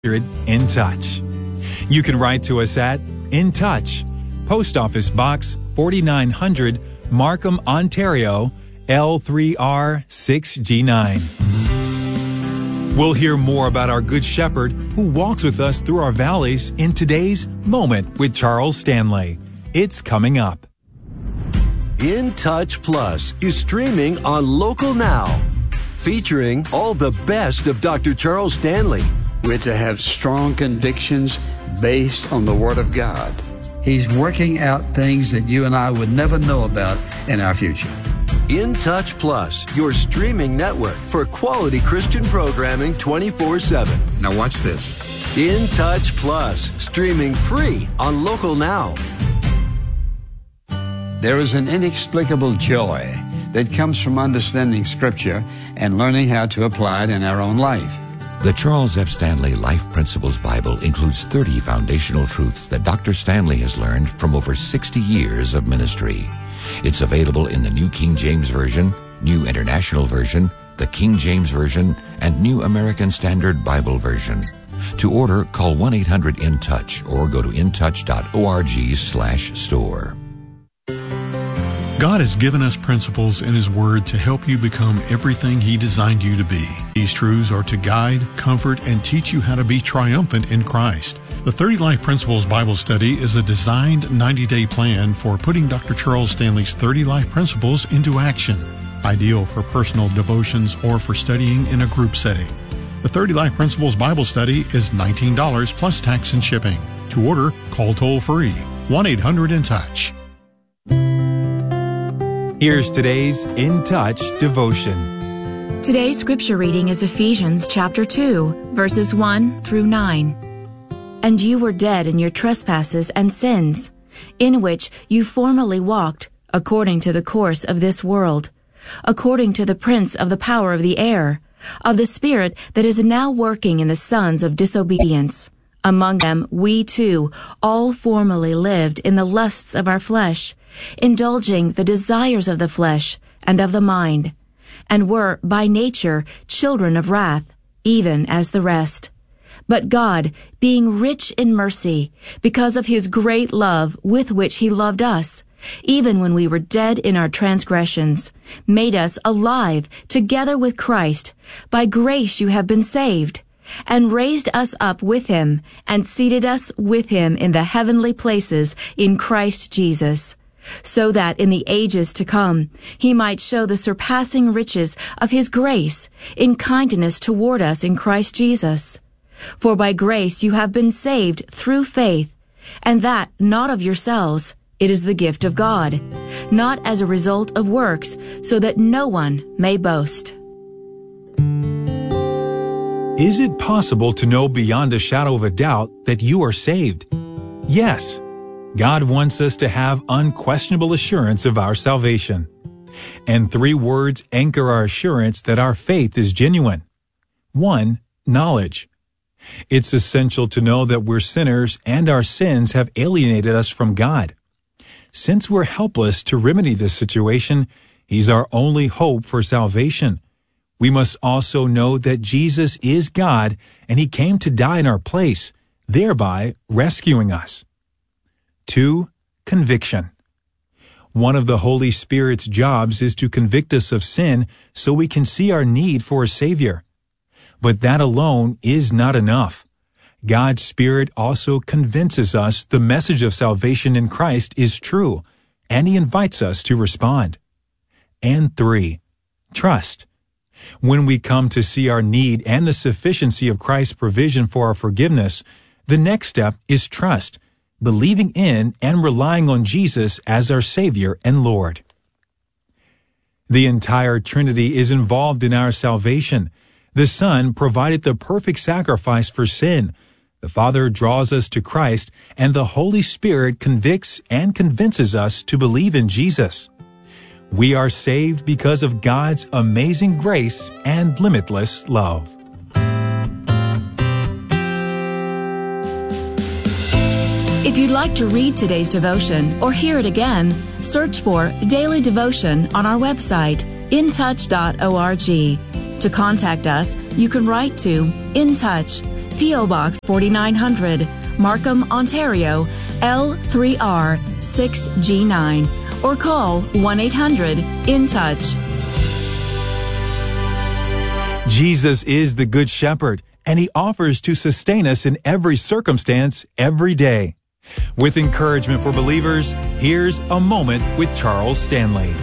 In Touch. You can write to us at In Touch, Post Office Box 4900, Markham, Ontario, L3R6G9. We'll hear more about our Good Shepherd who walks with us through our valleys in today's Moment with Charles Stanley. It's coming up. In Touch Plus is streaming on Local Now, featuring all the best of Dr. Charles Stanley. We're to have strong convictions based on the Word of God. He's working out things that you and I would never know about in our future. In Touch Plus, your streaming network for quality Christian programming 24/7. Now watch this. In Touch Plus, streaming free on Local Now. There is an inexplicable joy that comes from understanding Scripture and learning how to apply it in our own life. The Charles F. Stanley Life Principles Bible includes 30 foundational truths that Dr. Stanley has learned from over 60 years of ministry. It's available in the New King James Version, New International Version, the King James Version, and New American Standard Bible Version. To order, call 1-800-IN-TOUCH or go to intouch.org/store. God has given us principles in His Word to help you become everything He designed you to be. These truths are to guide, comfort, and teach you how to be triumphant in Christ. The 30 Life Principles Bible Study is a designed 90-day plan for putting Dr. Charles Stanley's 30 Life Principles into action. Ideal for personal devotions or for studying in a group setting. The 30 Life Principles Bible Study is $19 plus tax and shipping. To order, call toll-free 1-800-IN-TOUCH. Here's today's In Touch devotion. Today's scripture reading is Ephesians chapter 2, verses 1 through 9. And you were dead in your trespasses and sins, in which you formerly walked, according to the course of this world, according to the prince of the power of the air, of the spirit that is now working in the sons of disobedience. Among them we too all formerly lived in the lusts of our flesh, indulging the desires of the flesh and of the mind, and were by nature children of wrath, even as the rest. But God, being rich in mercy, because of His great love with which He loved us, even when we were dead in our transgressions, made us alive together with Christ. By grace you have been saved, and raised us up with Him, and seated us with Him in the heavenly places in Christ Jesus, so that in the ages to come He might show the surpassing riches of His grace in kindness toward us in Christ Jesus. For by grace you have been saved through faith, and that not of yourselves. It is the gift of God, not as a result of works, so that no one may boast. Is it possible to know beyond a shadow of a doubt that you are saved? Yes. God wants us to have unquestionable assurance of our salvation. And 3 words anchor our assurance that our faith is genuine. 1. Knowledge. It's essential to know that we're sinners and our sins have alienated us from God. Since we're helpless to remedy this situation, He's our only hope for salvation. We must also know that Jesus is God and He came to die in our place, thereby rescuing us. 2. Conviction. One of the Holy Spirit's jobs is to convict us of sin so we can see our need for a Savior. But that alone is not enough. God's Spirit also convinces us the message of salvation in Christ is true, and He invites us to respond. And 3. Trust. When we come to see our need and the sufficiency of Christ's provision for our forgiveness, the next step is trust, believing in and relying on Jesus as our Savior and Lord. The entire Trinity is involved in our salvation. The Son provided the perfect sacrifice for sin. The Father draws us to Christ, and the Holy Spirit convicts and convinces us to believe in Jesus. We are saved because of God's amazing grace and limitless love. If you'd like to read today's devotion or hear it again, search for Daily Devotion on our website, intouch.org. To contact us, you can write to In Touch, P.O. Box 4900, Markham, Ontario, L3R6G9, or call 1-800-IN-TOUCH. Jesus is the Good Shepherd, and He offers to sustain us in every circumstance every day. With encouragement for believers, here's A Moment with Charles Stanley.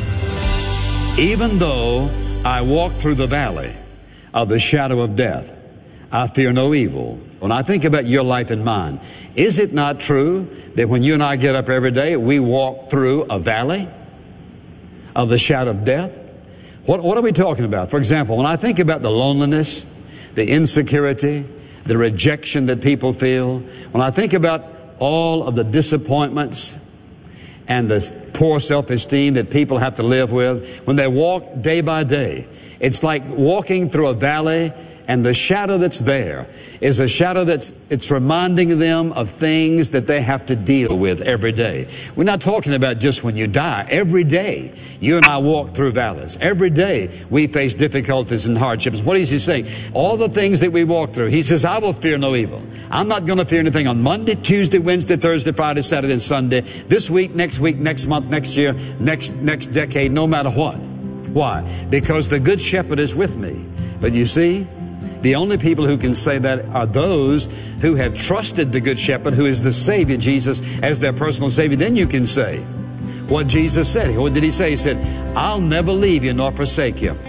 Even though I walk through the valley of the shadow of death, I fear no evil. When I think about your life and mine, is it not true that when you and I get up every day, we walk through a valley of the shadow of death? What are we talking about? For example, when I think about the loneliness, the insecurity, the rejection that people feel, when I think about all of the disappointments and the poor self-esteem that people have to live with, when they walk day by day, it's like walking through a valley, and the shadow that's there is a shadow it's reminding them of things that they have to deal with every day. We're not talking about just when you die. Every day, you and I walk through valleys. Every day, we face difficulties and hardships. What is He saying? All the things that we walk through. He says, I will fear no evil. I'm not going to fear anything on Monday, Tuesday, Wednesday, Thursday, Friday, Saturday, and Sunday, this week, next month, next year, next decade, no matter what. Why? Because the Good Shepherd is with me. But you see, the only people who can say that are those who have trusted the Good Shepherd, who is the Savior, Jesus, as their personal Savior. Then you can say what Jesus said. What did He say? He said, I'll never leave you nor forsake you.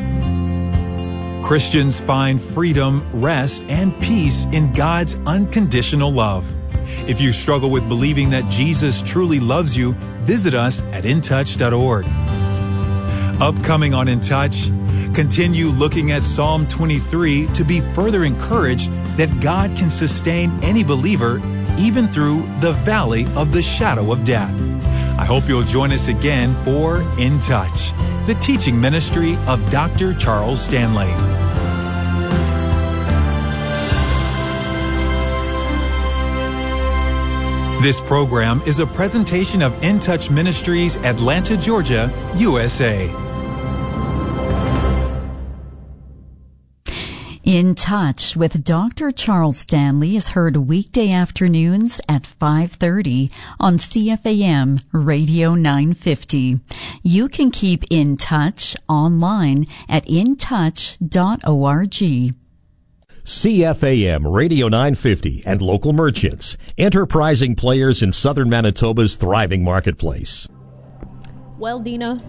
Christians find freedom, rest, and peace in God's unconditional love. If you struggle with believing that Jesus truly loves you, visit us at intouch.org. Upcoming on In Touch, continue looking at Psalm 23 to be further encouraged that God can sustain any believer even through the valley of the shadow of death. I hope you'll join us again for In Touch, the teaching ministry of Dr. Charles Stanley. This program is a presentation of In Touch Ministries, Atlanta, Georgia, USA. In Touch with Dr. Charles Stanley is heard weekday afternoons at 5:30 on CFAM Radio 950. You can keep in touch online at intouch.org. CFAM Radio 950 and local merchants, enterprising players in southern Manitoba's thriving marketplace. Well, Dina,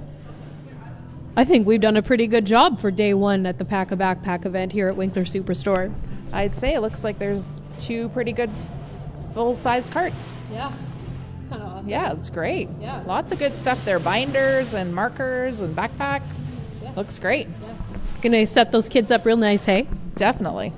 I think we've done a pretty good job for day one at the Pack a Backpack event here at Winkler Superstore. I'd say it looks like there's two pretty good full-size carts. Yeah. Kind of awesome. Yeah, it's great. Yeah. Lots of good stuff there. Binders and markers and backpacks. Yeah. Looks great. Yeah. Gonna set those kids up real nice, hey? Definitely.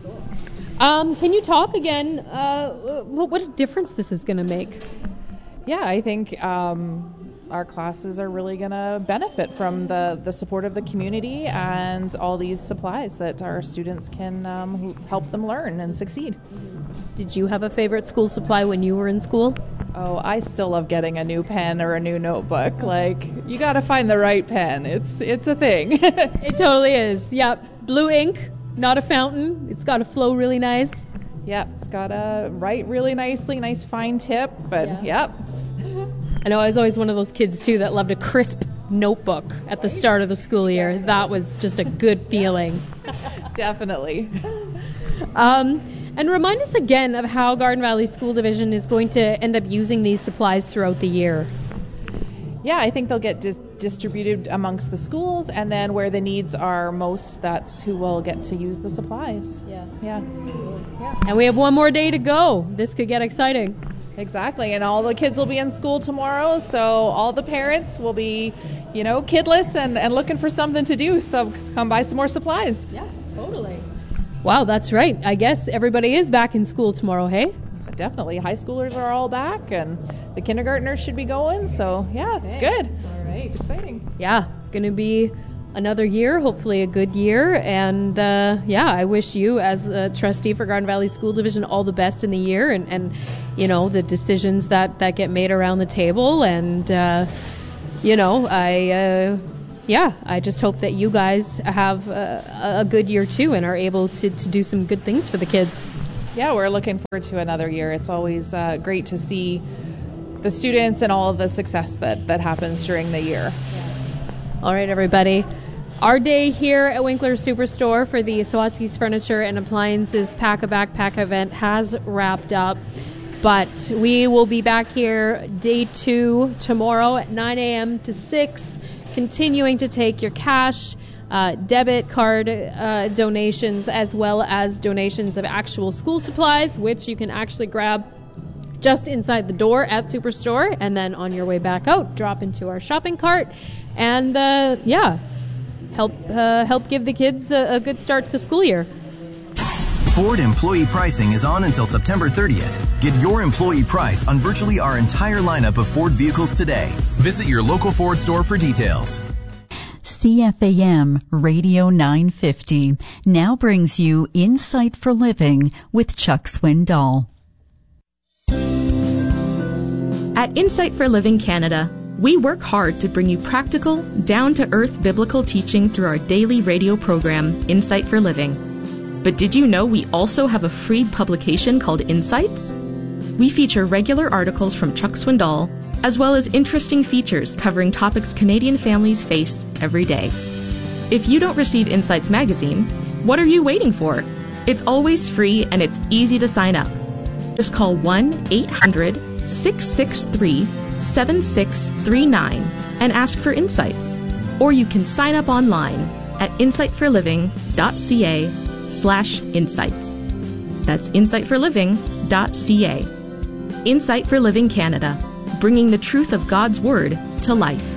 Can you talk again? What a difference this is going to make? Yeah, I think our classes are really going to benefit from the support of the community and all these supplies that our students can help them learn and succeed. Did you have a favorite school supply when you were in school? Oh, I still love getting a new pen or a new notebook. Like, you got to find the right pen. It's a thing. It totally is. Yep. Blue ink. Not a fountain. It's got to flow really nice. Yep, it's got to write really nicely, nice fine tip, but yep. I know I was always one of those kids, too, that loved a crisp notebook at the start of the school year. That was just a good feeling. Definitely. And remind us again of how Garden Valley School Division is going to end up using these supplies throughout the year. Yeah, I think they'll get distributed amongst the schools, and then where the needs are most, that's who will get to use the supplies. Yeah. And we have one more day to go. This could get exciting. Exactly, and all the kids will be in school tomorrow, so all the parents will be, kidless and looking for something to do, so come buy some more supplies. Yeah, totally. Wow, that's right. I guess everybody is back in school tomorrow, hey? Definitely. High schoolers are all back, and the kindergartners should be going, so yeah, it's good. All right. It's exciting. Yeah, going to be another year, hopefully a good year, and I wish you as a trustee for Garden Valley School Division all the best in the year, and the decisions that get made around the table, and I just hope that you guys have a good year too and are able to do some good things for the kids. Yeah, we're looking forward to another year. It's always great to see the students and all of the success that happens during the year. All right, everybody. Our day here at Winkler's Superstore for the Sawatsky's Furniture and Appliances Pack-A-Backpack event has wrapped up. But we will be back here day 2 tomorrow at 9 a.m. to 6, continuing to take your cash, debit card donations, as well as donations of actual school supplies, which you can actually grab just inside the door at Superstore, and then on your way back out, drop into our shopping cart, and help give the kids a good start to the school year. Ford employee pricing is on until September 30th. Get your employee price on virtually our entire lineup of Ford vehicles today. Visit your local Ford store for details. CFAM Radio 950 now brings you Insight for Living with Chuck Swindoll. At Insight for Living Canada, we work hard to bring you practical, down-to-earth biblical teaching through our daily radio program, Insight for Living. But did you know we also have a free publication called Insights? We feature regular articles from Chuck Swindoll, as well as interesting features covering topics Canadian families face every day. If you don't receive Insights magazine, what are you waiting for? It's always free and it's easy to sign up. Just call 1-800-663-7639 and ask for Insights. Or you can sign up online at insightforliving.ca/insights. That's insightforliving.ca. Insight for Living Canada, bringing the truth of God's Word to life.